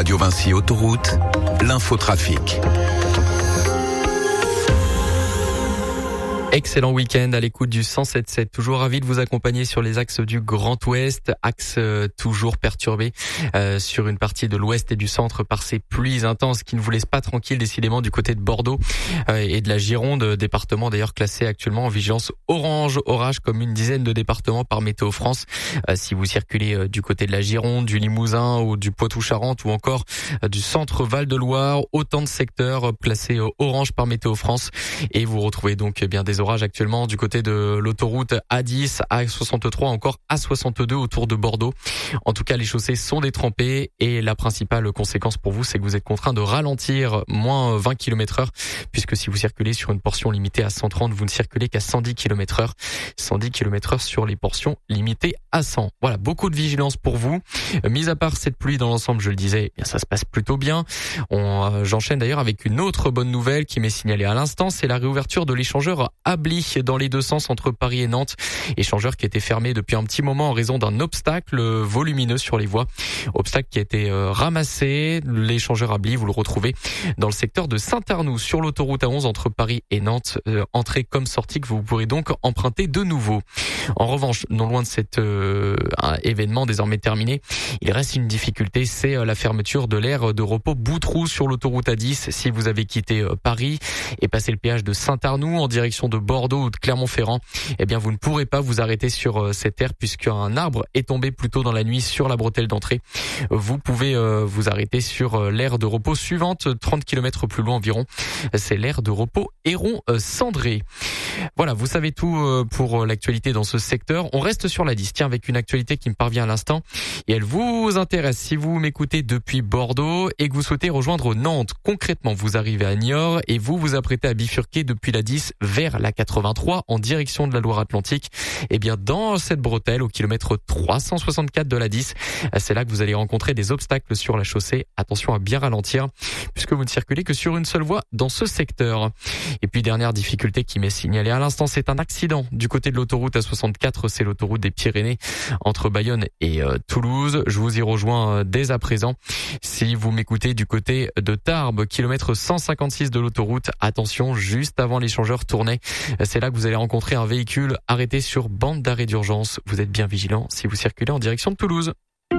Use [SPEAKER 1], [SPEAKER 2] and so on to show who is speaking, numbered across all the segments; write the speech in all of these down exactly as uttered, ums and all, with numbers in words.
[SPEAKER 1] Radio Vinci Autoroute, l'infotrafic.
[SPEAKER 2] Excellent week-end à l'écoute du cent sept virgule sept. Toujours ravi de vous accompagner sur les axes du Grand Ouest. Axe euh, toujours perturbé euh, sur une partie de l'Ouest et du centre par ces pluies intenses qui ne vous laissent pas tranquille décidément du côté de Bordeaux euh, et de la Gironde. Département d'ailleurs classé actuellement en vigilance orange. Orage comme une dizaine de départements par Météo France. Euh, si vous circulez euh, du côté de la Gironde, du Limousin ou du Poitou-Charentes ou encore euh, du centre Val-de-Loire, autant de secteurs euh, classés euh, orange par Météo France. Et vous retrouvez donc euh, bien des orages actuellement du côté de l'autoroute A dix, A soixante-trois, encore A soixante-deux autour de Bordeaux. En tout cas, les chaussées sont détrempées et la principale conséquence pour vous, c'est que vous êtes contraint de ralentir moins vingt kilomètres heure, puisque si vous circulez sur une portion limitée à cent trente, vous ne circulez qu'à cent dix kilomètres heure. cent dix kilomètres heure sur les portions limitées à cent. Voilà, beaucoup de vigilance pour vous. Mis à part cette pluie dans l'ensemble, je le disais, eh bien ça se passe plutôt bien. On, euh, j'enchaîne d'ailleurs avec une autre bonne nouvelle qui m'est signalée à l'instant, c'est la réouverture de l'échangeur Abli dans les deux sens entre Paris et Nantes. Échangeur qui était fermé depuis un petit moment en raison d'un obstacle volumineux sur les voies. Obstacle qui a été euh, ramassé. L'échangeur Abli, vous le retrouvez dans le secteur de Saint-Arnoux sur l'autoroute A onze entre Paris et Nantes. Euh, entrée comme sortie que vous pourrez donc emprunter de nouveau. En revanche, non loin de cet euh, événement désormais terminé, il reste une difficulté, c'est euh, la fermeture de l'aire de repos Boutroux sur l'autoroute A dix. Si vous avez quitté euh, Paris et passé le péage de Saint-Arnoux en direction de Bordeaux ou de Clermont-Ferrand, eh bien vous ne pourrez pas vous arrêter sur euh, cette aire puisqu'un arbre est tombé plus tôt dans la nuit sur la bretelle d'entrée. Vous pouvez euh, vous arrêter sur euh, l'aire de repos suivante, trente kilomètres plus loin environ. C'est l'aire de repos Héron-Cendré. Voilà, vous savez tout euh, pour l'actualité dans ce secteur. On reste sur la dix, tiens, avec une actualité qui me parvient à l'instant et elle vous intéresse. Si vous m'écoutez depuis Bordeaux et que vous souhaitez rejoindre Nantes, concrètement, vous arrivez à Niort et vous vous apprêtez à bifurquer depuis la dix vers la quatre-vingt-trois en direction de la Loire-Atlantique. Eh bien, dans cette bretelle, au kilomètre trois cent soixante-quatre de la dix, c'est là que vous allez rencontrer des obstacles sur la chaussée. Attention à bien ralentir, puisque vous ne circulez que sur une seule voie dans ce secteur. Et puis, dernière difficulté qui m'est signalée à l'instant, c'est un accident du côté de l'autoroute A soixante-quatre. C'est l'autoroute des Pyrénées entre Bayonne et euh, Toulouse. Je vous y rejoins euh, dès à présent. Si vous m'écoutez du côté de Tarbes, kilomètre cent cinquante-six de l'autoroute, attention, juste avant l'échangeur tournait. C'est là que vous allez rencontrer un véhicule arrêté sur bande d'arrêt d'urgence. Vous êtes bien vigilant si vous circulez en direction de Toulouse.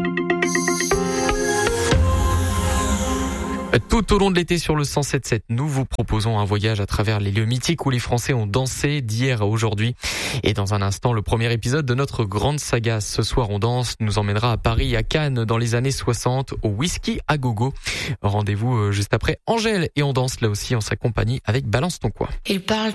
[SPEAKER 2] Tout au long de l'été sur le cent sept virgule sept, nous vous proposons un voyage à travers les lieux mythiques où les Français ont dansé d'hier à aujourd'hui. Et dans un instant, le premier épisode de notre grande saga Ce soir on danse nous emmènera à Paris, à Cannes, dans les années soixante, au whisky à gogo. Rendez-vous juste après Angèle et on danse là aussi en sa compagnie avec Balance ton coin.
[SPEAKER 3] Il parle